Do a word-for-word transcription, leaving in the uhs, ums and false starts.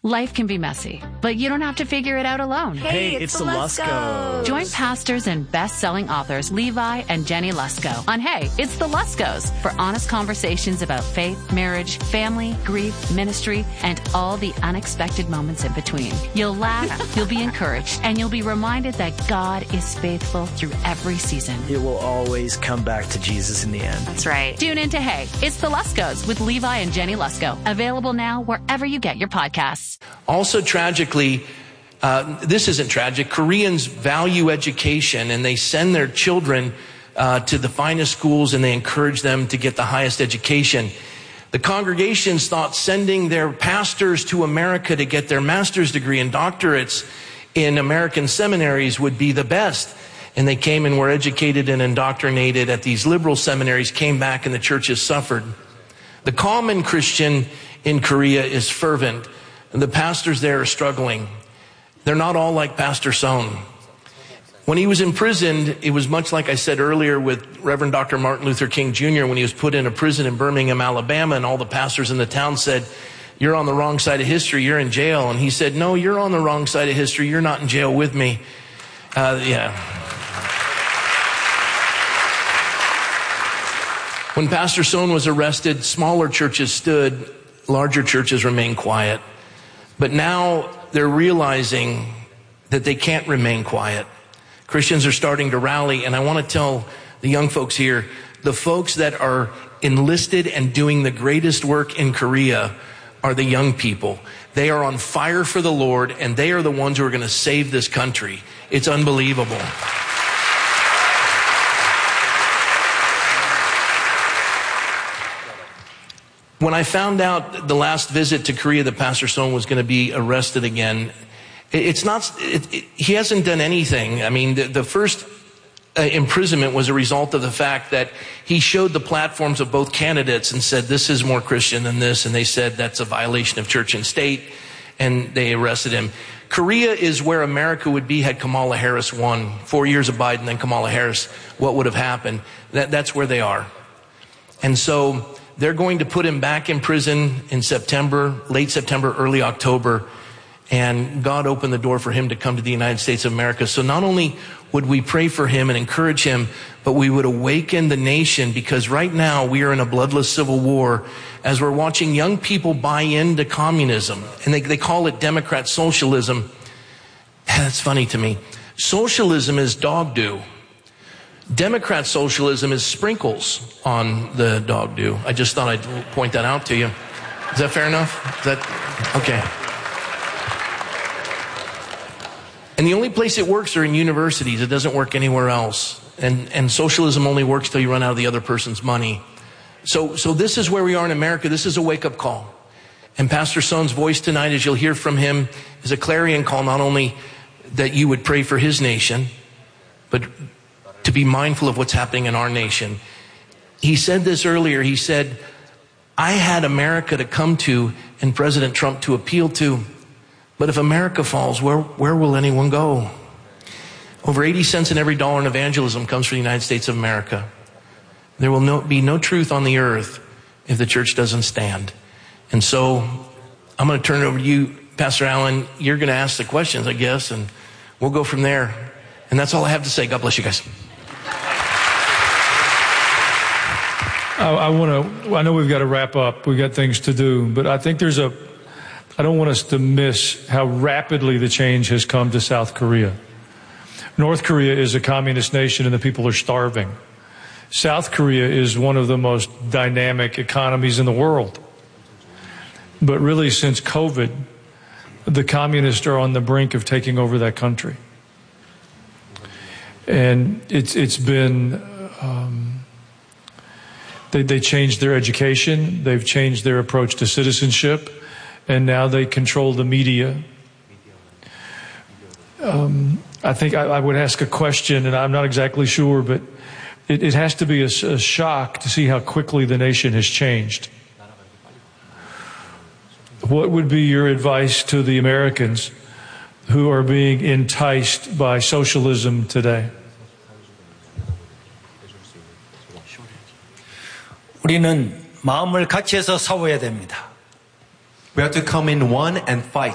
Life can be messy, but you don't have to figure it out alone. Hey, Hey, it's, it's the the Luskos. Luskos. Join pastors and best-selling authors Levi and Jenny Lusko on Hey, It's the Luskos for honest conversations about faith, marriage, family, grief, ministry, and all the unexpected moments in between. You'll laugh, you'll be encouraged, and you'll be reminded that God is faithful through every season. It will always come back to Jesus in the end. That's right. Tune in to Hey, It's the Luskos with Levi and Jenny Lusko. Available now wherever you get your podcasts. Also, tragically, uh, this isn't tragic. Koreans value education, and they send their children uh, to the finest schools, and they encourage them to get the highest education. The congregations thought sending their pastors to America to get their master's degree and doctorates in American seminaries would be the best. And they came and were educated and indoctrinated at these liberal seminaries, came back, and the churches suffered. The common Christian in Korea is fervent. And the pastors there are struggling. They're not all like Pastor Sohn. When he was imprisoned, it was much like I said earlier with Reverend Doctor Martin Luther King Junior when he was put in a prison in Birmingham, Alabama, and all the pastors in the town said, "You're on the wrong side of history, you're in jail." And he said, "No, you're on the wrong side of history, you're not in jail with me." Uh, yeah. When Pastor Sohn was arrested, smaller churches stood, larger churches remained quiet. But now they're realizing that they can't remain quiet. Christians are starting to rally, and I want to tell the young folks here, the folks that are enlisted and doing the greatest work in Korea are the young people. They are on fire for the Lord, and they are the ones who are going to save this country. It's unbelievable. When I found out the last visit to Korea that Pastor Sohn was going to be arrested again, it's not, it, it, he hasn't done anything. I mean, the, the first uh, imprisonment was a result of the fact that he showed the platforms of both candidates and said, "This is more Christian than this." And they said, "That's a violation of church and state." And they arrested him. Korea is where America would be had Kamala Harris won. Four years of Biden, then Kamala Harris. What would have happened? That, that's where they are. And so they're going to put him back in prison in September, late September, early October. And God opened the door for him to come to the United States of America. So not only would we pray for him and encourage him, but we would awaken the nation, because right now we are in a bloodless civil war as we're watching young people buy into communism. And they, they call it Democrat socialism. That's funny to me. Socialism is dog do. Democrat socialism is sprinkles on the dog do. I just thought I'd point that out to you. Is that fair enough? Is that okay? And the only place it works are in universities. It doesn't work anywhere else. And and socialism only works till you run out of the other person's money. So so this is where we are in America. This is a wake-up call. And Pastor Sohn's voice tonight, as you'll hear from him, is a clarion call, not only that you would pray for his nation, but to be mindful of what's happening in our nation. He said this earlier. He said, "I had America to come to and President Trump to appeal to. But if America falls, where, where will anyone go?" Over eighty cents in every dollar in evangelism comes from the United States of America. There will no, be no truth on the earth if the church doesn't stand. And so I'm going to turn it over to you, Pastor Allen. You're going to ask the questions, I guess, and we'll go from there. And that's all I have to say. God bless you guys. I, I want to, I know we've got to wrap up. We've got things to do, but I think there's a, I don't want us to miss how rapidly the change has come to South Korea. North Korea is a communist nation and the people are starving. South Korea is one of the most dynamic economies in the world. But really, since COVID, the communists are on the brink of taking over that country. And it's it's been, um, they, they changed their education, they've changed their approach to citizenship, and now they control the media. Um, I think I, I would ask a question, and I'm not exactly sure, but it, it has to be a, a shock to see how quickly the nation has changed. What would be your advice to the Americans who are being enticed by socialism today? 우리는 마음을 같이 해서 싸워야 됩니다. We have to come in one and fight.